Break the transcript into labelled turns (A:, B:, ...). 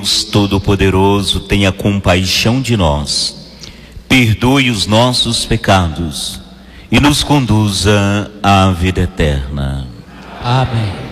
A: Deus Todo-Poderoso, tenha compaixão de nós, perdoe os nossos pecados e nos conduza à vida eterna.
B: Amém.